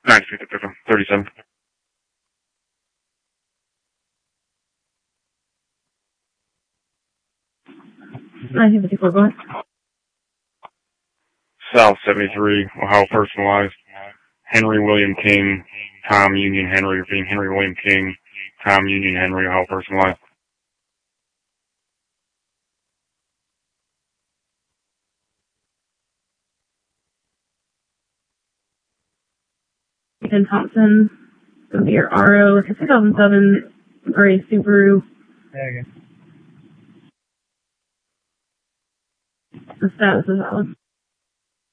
37. 1954, go ahead. South 73, Ohio personalized. Henry William King, Tom Union Henry, being Henry William King, Tom Union Henry, Ohio personalized. Ken Thompson, it's going to be your RO. It's a 2007 gray Subaru. There you go. The status is valid.